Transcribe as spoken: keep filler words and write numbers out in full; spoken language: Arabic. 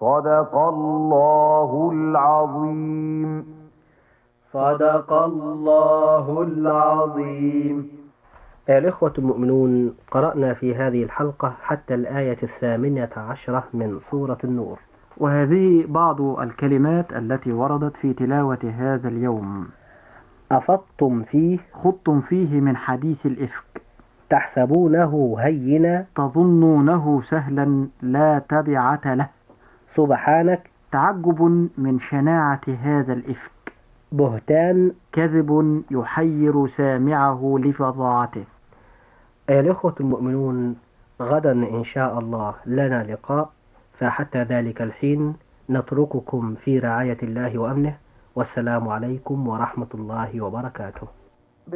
صدق الله العظيم. صدق الله العظيم. أيها الإخوة المؤمنون، قرأنا في هذه الحلقة حتى الآية الثامنة عشرة من سورة النور، وهذه بعض الكلمات التي وردت في تلاوة هذا اليوم. أفضتم فيه خضتم فيه من حديث الإفك، تحسبونه هينا تظنونه سهلا لا تبعة له، سبحانك تعجب من شناعة هذا الإفك، بهتان كذب يحير سامعه لفظاعته. أيها الإخوة المؤمنون، غدا إن شاء الله لنا لقاء، فحتى ذلك الحين نترككم في رعاية الله وأمنه، والسلام عليكم ورحمة الله وبركاته.